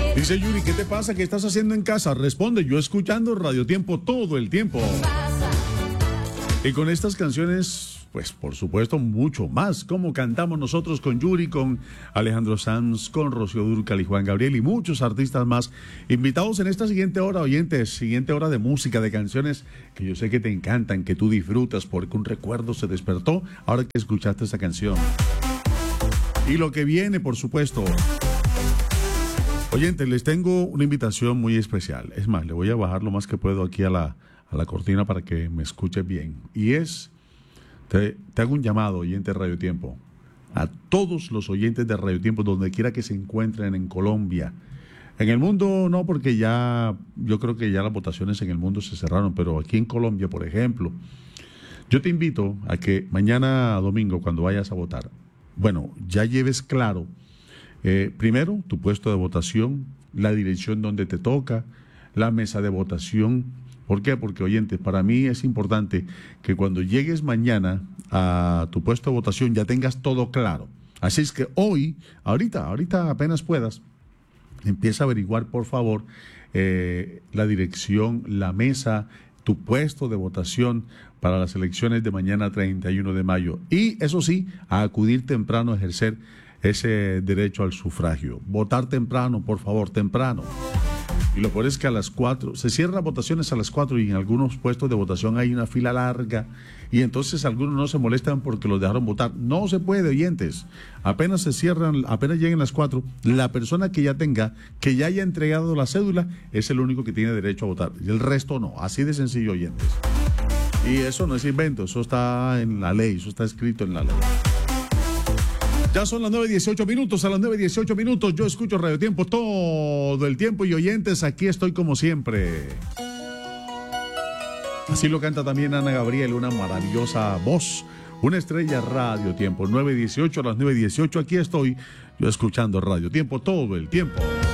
Dice Yuri, ¿qué te pasa? ¿Qué estás haciendo en casa? Responde, yo escuchando Radio Tiempo todo el tiempo. Y con estas canciones, pues por supuesto, mucho más. Como cantamos nosotros con Yuri, con Alejandro Sanz, con Rocío Dúrcal y Juan Gabriel y muchos artistas más. Invitados en esta siguiente hora, oyentes, siguiente hora de música, de canciones que yo sé que te encantan, que tú disfrutas, porque un recuerdo se despertó ahora que escuchaste esa canción. Y lo que viene, por supuesto. Oyentes, les tengo una invitación muy especial. Es más, le voy a bajar lo más que puedo aquí a la cortina para que me escuche bien. Y te hago un llamado, oyente de Radio Tiempo, a todos los oyentes de Radio Tiempo, donde quiera que se encuentren en Colombia. En el mundo no, porque yo creo que ya las votaciones en el mundo se cerraron, pero aquí en Colombia, por ejemplo, yo te invito a que mañana domingo, cuando vayas a votar, bueno, ya lleves claro, primero, tu puesto de votación, la dirección donde te toca, la mesa de votación. ¿Por qué? Porque, oyentes, para mí es importante que cuando llegues mañana a tu puesto de votación ya tengas todo claro. Así es que hoy, ahorita apenas puedas, empieza a averiguar, por favor, la dirección, la mesa, tu puesto de votación para las elecciones de mañana 31 de mayo. Y eso sí, a acudir temprano a ejercer ese derecho al sufragio. Votar temprano, por favor, temprano. Y lo peor es que a las 4, se cierran votaciones a las 4 y en algunos puestos de votación hay una fila larga y entonces algunos no se molestan porque los dejaron votar. No se puede, oyentes. Apenas se cierran, apenas lleguen las 4, la persona que ya haya entregado la cédula es el único que tiene derecho a votar. Y el resto no. Así de sencillo, oyentes. Y eso no es invento, eso está en la ley, eso está escrito en la ley. Ya son las 9:18 minutos, a las 9:18 minutos yo escucho Radio Tiempo todo el tiempo y oyentes, aquí estoy como siempre. Así lo canta también Ana Gabriel, una maravillosa voz, una estrella Radio Tiempo, 9:18 a las 9:18, aquí estoy yo escuchando Radio Tiempo todo el tiempo.